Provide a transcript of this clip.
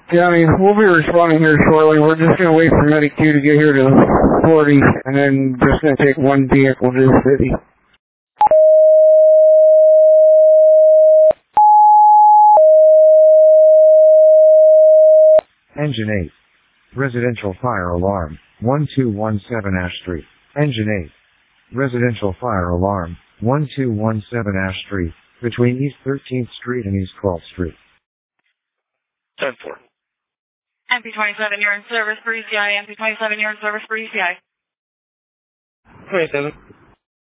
Johnny, we'll be responding here shortly. We're just going to wait for Medic 2 to get here to 40, and then just going to take one vehicle to the city. Engine 8. Residential fire alarm, 1217 Ash Street. Engine 8. Residential fire alarm, 1217 Ash Street, between East 13th Street and East 12th Street. 10-4. MP27, you're in service for ECI. MP27, you're in service for ECI. 27.